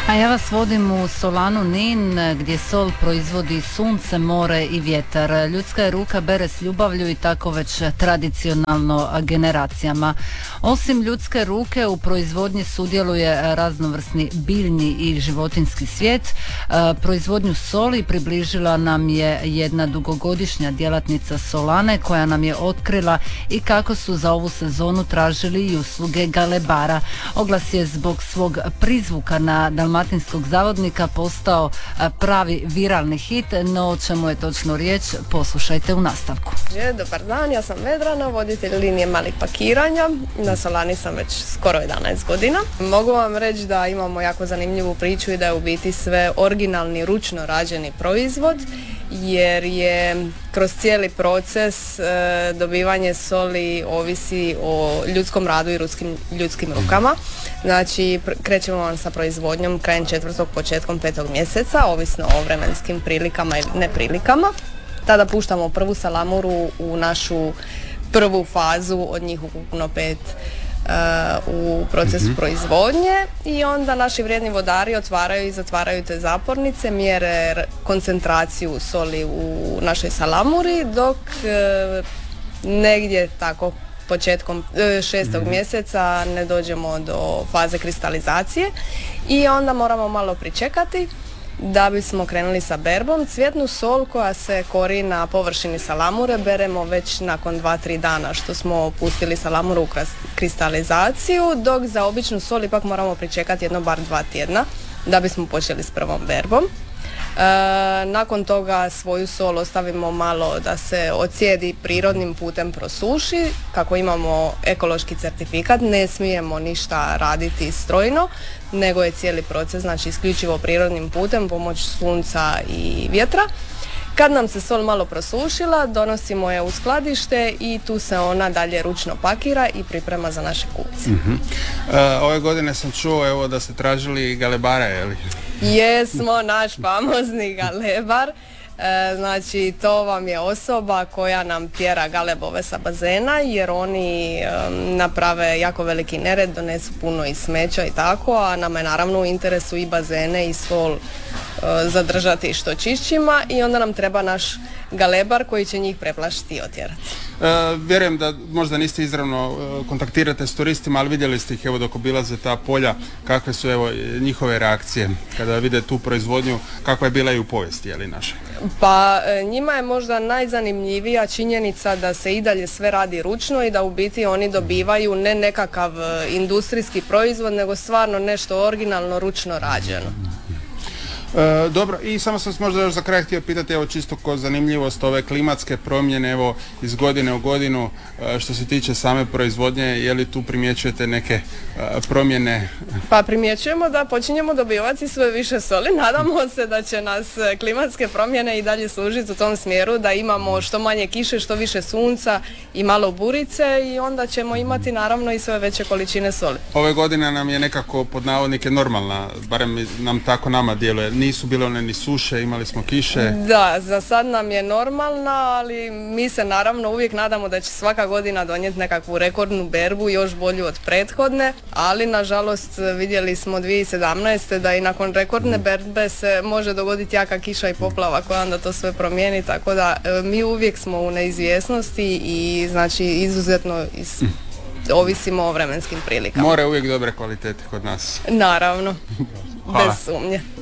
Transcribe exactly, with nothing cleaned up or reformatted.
A ja vas vodim u Solanu Nin gdje sol proizvodi sunce, more i vjetar. Ljudska je ruka bere s ljubavlju i tako već tradicionalno generacijama. Osim ljudske ruke u proizvodnji sudjeluje raznovrsni biljni i životinjski svijet. Proizvodnju soli približila nam je jedna dugogodišnja djelatnica Solane koja nam je otkrila i kako su za ovu sezonu tražili i usluge galebara. Oglas je zbog svog prizvuka na dalmatinskog zavodnika postao pravi viralni hit, no o čemu je točno riječ poslušajte u nastavku. Dobar dan, ja sam Vedrana, voditelj linije malih pakiranja. Na Solani sam već skoro jedanaest godina. Mogu vam reći da imamo jako zanimljivu priču i da je u biti sve originalni, ručno rađeni proizvod, jer je kroz cijeli proces e, dobivanje soli ovisi o ljudskom radu i ljudskim, ljudskim rukama. Znači krećemo vam sa proizvodnjom krajem četvrtog, početkom petog mjeseca, ovisno o vremenskim prilikama i neprilikama. Tada puštamo prvu salamuru u našu prvu fazu, od njih ukupno pet uh, u procesu mm-hmm. proizvodnje, i onda naši vrijedni vodari otvaraju i zatvaraju te zapornice, mjere koncentraciju soli u našoj salamuri, dok uh, negdje tako početkom uh, šestog mm-hmm. mjeseca ne dođemo do faze kristalizacije i onda moramo malo pričekati da bismo krenuli sa berbom. Cvjetnu sol koja se kori na površini salamure beremo već nakon dva tri dana što smo pustili salamuru u kristalizaciju, dok za običnu sol ipak moramo pričekati jedno bar dva tjedna da bismo počeli s prvom berbom. E, nakon toga svoju sol ostavimo malo da se ocijedi, prirodnim putem prosuši. Kako imamo ekološki certifikat, ne smijemo ništa raditi strojno, nego je cijeli proces, znači isključivo prirodnim putem, pomoć sunca i vjetra. Kad nam se sol malo prosušila, donosimo je u skladište i tu se ona dalje ručno pakira i priprema za naše kupce. Mm-hmm. E, ove godine sam čuo evo da ste tražili galebara, je li? Jesmo, naš famozni galebar. E, znači to vam je osoba koja nam tjera galebove sa bazena, jer oni e, naprave jako veliki nered, donesu puno i smeća i tako, a nama je naravno u interesu i bazene i sol e, zadržati što čišćima, i onda nam treba naš galebar koji će njih preplašiti i otjerati. E, vjerujem da možda niste izravno e, kontaktirate s turistima, ali vidjeli ste ih evo dok obilaze ta polja, kakve su evo njihove reakcije kada vide tu proizvodnju, kakva je bila i u povijesti, je li naše? Pa njima je možda najzanimljivija činjenica da se i dalje sve radi ručno i da u biti oni dobivaju ne nekakav industrijski proizvod, nego stvarno nešto originalno, ručno rađeno. E, dobro, i samo sam možda još za kraj htio pitati, evo čisto ko zanimljivost, ove klimatske promjene evo iz godine u godinu, e, što se tiče same proizvodnje, je li tu primjećujete neke e, promjene? Pa primjećujemo da počinjemo dobivati sve više soli, nadamo se da će nas klimatske promjene i dalje služiti u tom smjeru, da imamo što manje kiše, što više sunca i malo burice, i onda ćemo imati naravno i sve veće količine soli. Ove godine nam je nekako pod navodnike normalna, barem nam tako nama djeluje. Nisu bile one ni suše, imali smo kiše. Da, za sad nam je normalna, ali mi se naravno uvijek nadamo da će svaka godina donijeti nekakvu rekordnu berbu, još bolju od prethodne, ali nažalost vidjeli smo dvije tisuće sedamnaeste da i nakon rekordne berbe se može dogoditi jaka kiša i poplava koja onda to sve promijeni, tako da mi uvijek smo u neizvjesnosti i znači izuzetno iz... ovisimo o vremenskim prilikama. More uvijek dobre kvalitete kod nas. Naravno, Hvala. bez sumnje.